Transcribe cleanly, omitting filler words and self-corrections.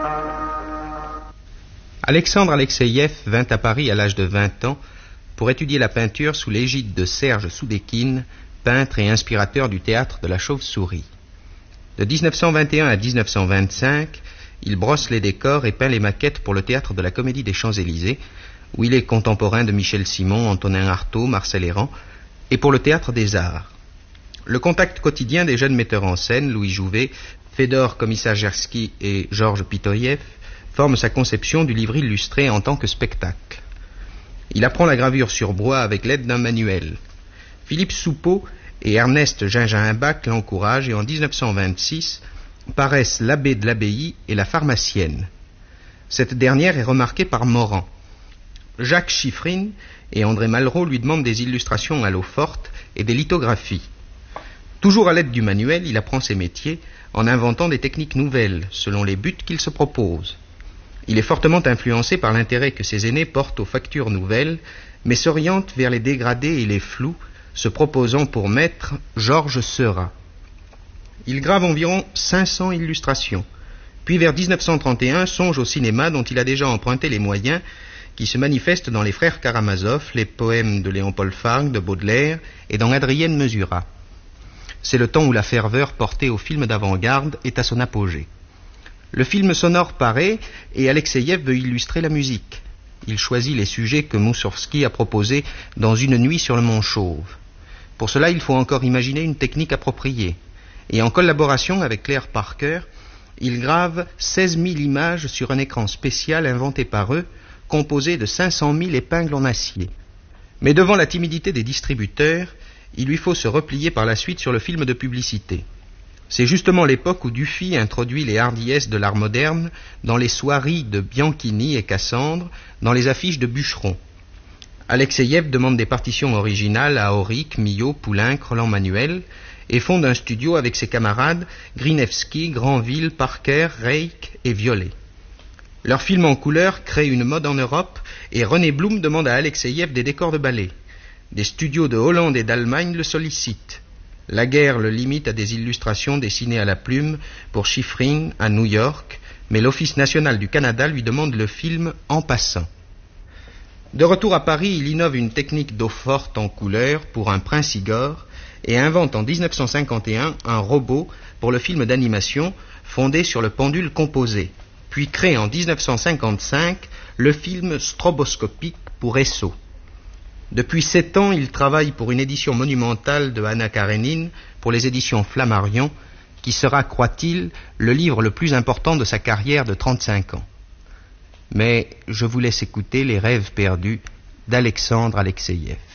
Alexandre Alexeïev vint à Paris à l'âge de 20 ans pour étudier la peinture sous l'égide de Serge Soudekine, peintre et inspirateur du théâtre de la Chauve-souris. De 1921 à 1925, il brosse les décors et peint les maquettes pour le théâtre de la Comédie des Champs-Élysées, où il est contemporain de Michel Simon, Antonin Artaud, Marcel Hérand, et pour le théâtre des Arts. Le contact quotidien des jeunes metteurs en scène, Louis Jouvet, Fédor Komisarjevski et Georges Pitoïev, forme sa conception du livre illustré en tant que spectacle. Il apprend la gravure sur bois avec l'aide d'un manuel. Philippe Soupeau et Ernest Gingin-Imbach l'encouragent et en 1926 paraissent L'abbé de l'abbaye et La pharmacienne. Cette dernière est remarquée par Morand. Jacques Chiffrine et André Malraux lui demandent des illustrations à l'eau forte et des lithographies. Toujours à l'aide du manuel, il apprend ses métiers en inventant des techniques nouvelles selon les buts qu'il se propose. Il est fortement influencé par l'intérêt que ses aînés portent aux factures nouvelles, mais s'oriente vers les dégradés et les flous, se proposant pour maître Georges Seurat. Il grave environ 500 illustrations, puis vers 1931 songe au cinéma dont il a déjà emprunté les moyens, qui se manifestent dans Les Frères Karamazov, les poèmes de Léon-Paul Fargue, de Baudelaire et dans Adrienne Mesurat. C'est le temps où la ferveur portée au film d'avant-garde est à son apogée. Le film sonore paraît et Alexeïev veut illustrer la musique. Il choisit les sujets que Moussorgsky a proposés dans Une nuit sur le Mont Chauve. Pour cela, il faut encore imaginer une technique appropriée. Et en collaboration avec Claire Parker, il grave 16 000 images sur un écran spécial inventé par eux, composé de 500 000 épingles en acier. Mais devant la timidité des distributeurs, il lui faut se replier par la suite sur le film de publicité. C'est justement l'époque où Dufy introduit les hardiesses de l'art moderne dans les soieries de Bianchini et Cassandre, dans les affiches de Bûcheron. Alexeïev demande des partitions originales à Auric, Millot, Poulenc, Roland Manuel et fonde un studio avec ses camarades Grinevski, Granville, Parker, Reich et Violet. Leur film en couleur crée une mode en Europe et René Blum demande à Alexeïev des décors de ballet. Des studios de Hollande et d'Allemagne le sollicitent. La guerre le limite à des illustrations dessinées à la plume pour Chiffrine à New York, mais l'Office national du Canada lui demande le film En passant. De retour à Paris, il innove une technique d'eau forte en couleur pour un Prince Igor et invente en 1951 un robot pour le film d'animation fondé sur le pendule composé, puis crée en 1955 le film stroboscopique pour Esso. Depuis 7 ans, il travaille pour une édition monumentale de Anna Karénine pour les éditions Flammarion, qui sera, croit-il, le livre le plus important de sa carrière de 35 ans. Mais je vous laisse écouter Les rêves perdus d'Alexandre Alexeïev.